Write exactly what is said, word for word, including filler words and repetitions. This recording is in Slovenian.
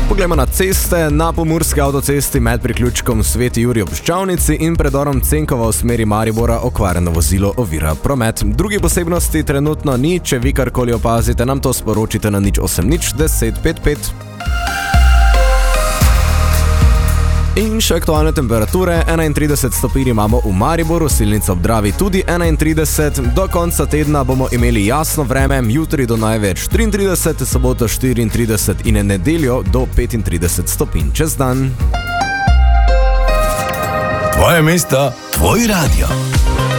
Poglejmo na ceste. Na pomurski avtocesti med priključkom Sveti Jurij ob Ščavnici in predorom Cenkova v smeri Maribora okvarjeno vozilo ovira promet. Drugi posebnosti trenutno ni, če vi karkoli opazite, nam to sporočite na nič osem nič deset pet pet. In še aktualne temperature, enaintrideset stopinj imamo v Mariboru, Silnica ob Dravi tudi enaintrideset, do konca tedna bomo imeli jasno vreme, jutri do največ triintrideset, soboto štiriintrideset in nedeljo do petintrideset stopinj čez dan. Tvoje mesto, tvoj radio.